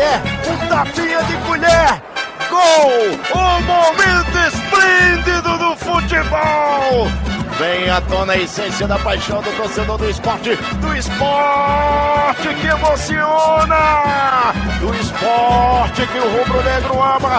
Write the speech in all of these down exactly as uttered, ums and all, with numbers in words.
mulher, um tapinha de colher. Gol! O momento esplêndido do futebol! Vem à tona a essência da paixão do torcedor do esporte, do esporte que emociona, do esporte que o rubro-negro ama.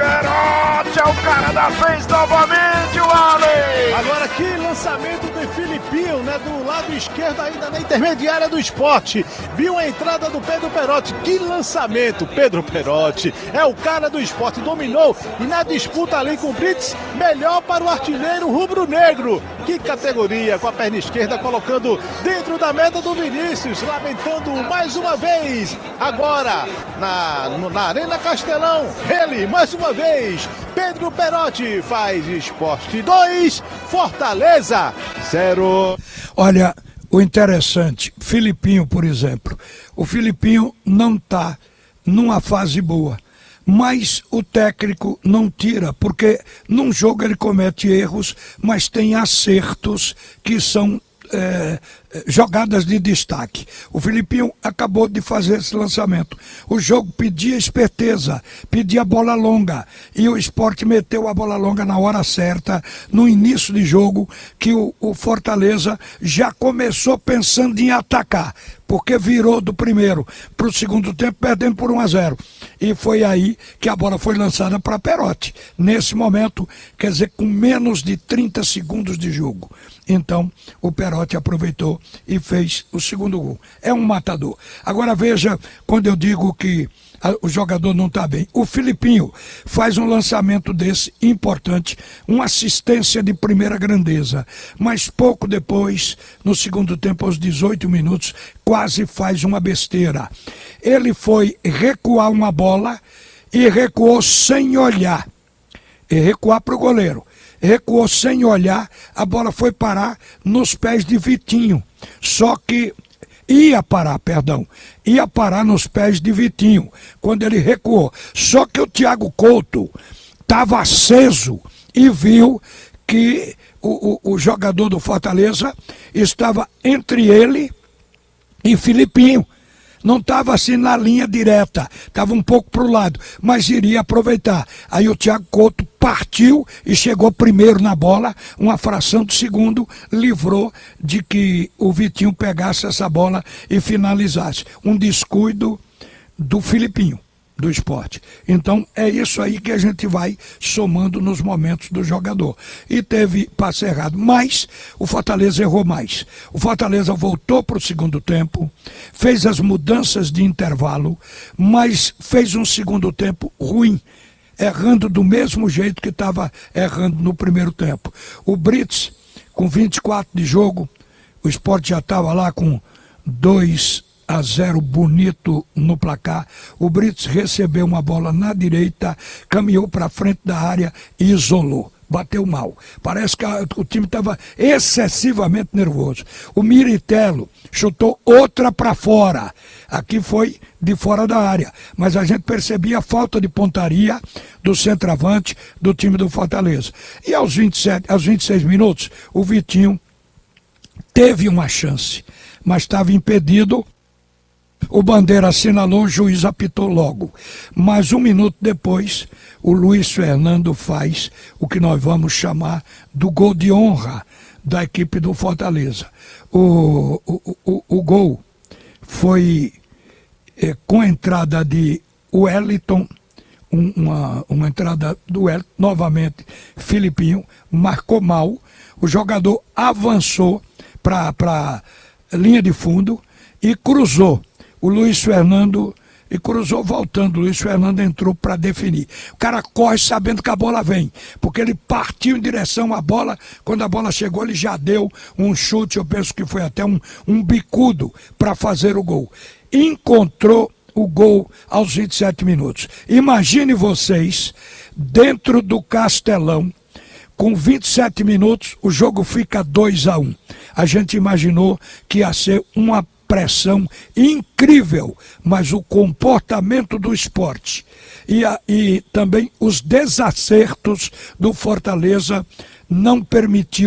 Perotti é o cara da vez novamente, o Alex! Agora que lançamento do Filipinho, né, do lado esquerdo ainda na intermediária do esporte. Viu a entrada do Pedro Perotti, que lançamento! Pedro Perotti é o cara do esporte, dominou e na disputa ali com o Brits, melhor para o artilheiro rubro-negro. Que categoria, com a perna esquerda colocando dentro da meta do Vinícius, lamentando mais uma vez. Agora, na, na Arena Castelão, ele mais uma vez, Pedro Perotti faz Esporte dois, Fortaleza zero. Olha, o interessante, Filipinho, por exemplo, o Filipinho não está numa fase boa. Mas o técnico não tira, porque num jogo ele comete erros, mas tem acertos que são é, jogadas de destaque. O Filipinho acabou de fazer esse lançamento. O jogo pedia esperteza, pedia bola longa, e o Sport meteu a bola longa na hora certa, no início de jogo, que o, o Fortaleza já começou pensando em atacar, porque virou do primeiro para o segundo tempo perdendo por um a zero. E foi aí que a bola foi lançada para Perotti. Nesse momento, quer dizer, com menos de trinta segundos de jogo. Então, o Perotti aproveitou e fez o segundo gol. É um matador. Agora veja, quando eu digo que a, o jogador não está bem. O Filipinho faz um lançamento desse importante, uma assistência de primeira grandeza. Mas pouco depois, no segundo tempo, aos dezoito minutos, quase faz uma besteira. Ele foi recuar uma bola e recuou sem olhar. E recuar para o goleiro. Recuou sem olhar, a bola foi parar nos pés de Vitinho. Só que ia parar, perdão, ia parar nos pés de Vitinho, quando ele recuou. Só que o Thiago Couto estava aceso e viu que o, o, o jogador do Fortaleza estava entre ele e Filipinho. Não estava assim na linha direta, estava um pouco para o lado, mas iria aproveitar. Aí o Thiago Couto partiu e chegou primeiro na bola, uma fração de segundo, livrou de que o Vitinho pegasse essa bola e finalizasse. Um descuido do Filipinho, do Sport. Então é isso aí que a gente vai somando nos momentos do jogador. E teve passe errado, mas o Fortaleza errou mais. O Fortaleza voltou para o segundo tempo, fez as mudanças de intervalo, mas fez um segundo tempo ruim, errando do mesmo jeito que estava errando no primeiro tempo. O Brits, com vinte e quatro de jogo, o Sport já estava lá com dois a zero bonito no placar. O Brits recebeu uma bola na direita, caminhou para frente da área e isolou. Bateu mal. Parece que a, o time estava excessivamente nervoso. O Miritello chutou outra para fora. Aqui foi de fora da área. Mas a gente percebia a falta de pontaria do centroavante do time do Fortaleza. E aos vinte e sete, aos vinte e seis minutos, o Vitinho teve uma chance, mas estava impedido. O Bandeira assinalou, o juiz apitou logo. Mas um minuto depois, o Luiz Fernando faz o que nós vamos chamar do gol de honra da equipe do Fortaleza. O, o, o, o gol foi é, com a entrada de Wellington, um, uma, uma entrada do Wellington, novamente Filipinho, marcou mal, o jogador avançou para a linha de fundo e cruzou. O Luiz Fernando, e cruzou voltando, o Luiz Fernando entrou para definir. O cara corre sabendo que a bola vem, porque ele partiu em direção à bola, quando a bola chegou ele já deu um chute, eu penso que foi até um, um bicudo para fazer o gol. Encontrou o gol aos vinte e sete minutos. Imagine vocês, dentro do Castelão, com vinte e sete minutos, o jogo fica dois a um. A gente imaginou que ia ser uma pressão incrível, mas o comportamento do esporte e, a, e também os desacertos do Fortaleza não permitiu